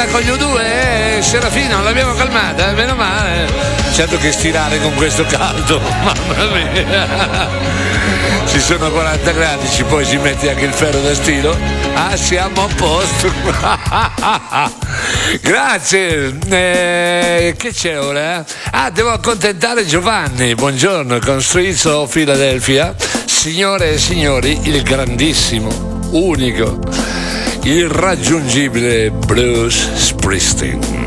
sta con gli U2, Serafino, l'abbiamo calmata, meno male. Certo che stirare con questo caldo, mamma mia. Ci sono 40 gradi, poi ci metti anche il ferro da stiro. Ah, siamo a posto. Grazie. Che c'è ora? Ah, devo accontentare Giovanni. Buongiorno, con Streets of Philadelphia. Signore e signori, il grandissimo, unico, irraggiungibile Bruce Springsteen.